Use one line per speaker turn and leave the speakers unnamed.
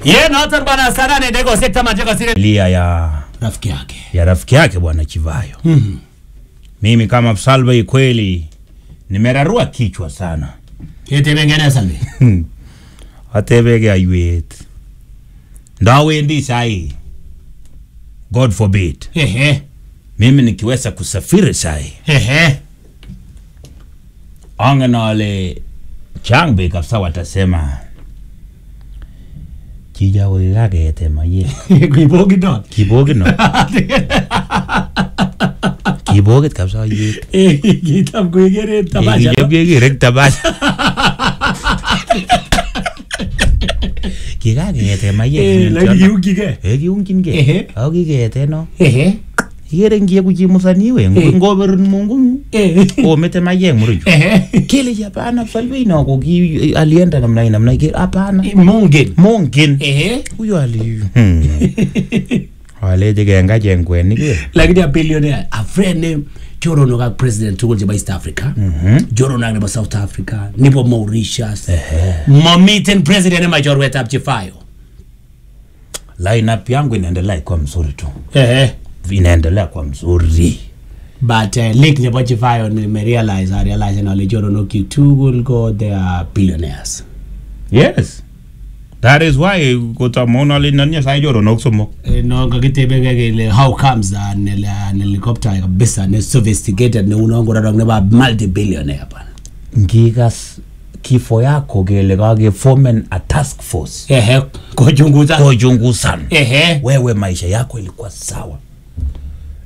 Ye noton bwana sana ne deko sekta majeka sile lia ya rafiki yake bwana Chivayo. Mimi kama Salve kweli nimerarua kichwa sana.
Yetebengene Salve.
Atebege ayuet. Ndawe ndi sai. God forbid. Mimi nikiweza kusafiri sai. Angana wale changbe kabisa watasema Kija wage ete maye.
Kibogi not.
Kibogi kabisa ye.
Kitab kuigere tabaja.
Kiigere tabaja. Kigage ete maye.
Lagi yungige.
Yungige. Ogige ete no. Yere ngiye kujimusaniwe ngober Mungu. Mete maye muruju. Kile Japana Salve ino ko alienda namna hii hapana. Mongin. Huyo ali. Wale jega jengweni ke.
Like a billionaire, a friend name Jorono ga president tugol ba East Africa. Jorono ga South Africa, nipo Mauritius. Mamiten president na major weta Chivayo.
Line up yangu inaendelea kwa mzuri tu. Inaendelea kwa mzuri.
But link ne Chivayo ni realize na Jorono Q2 will go, they are billionaires.
Yes. That is why kota mona le nanya sa Jorono kusomo.
No ngakitebeke how comes an helicopter kabisa ne sophisticated ne unaongora ne ba multi-billionaire bana.
Ngigas kifo yako gele kage formen a task force.
Kuchunguza.
Kuchunguzana. Wewe maisha yako ilikuwa sawa.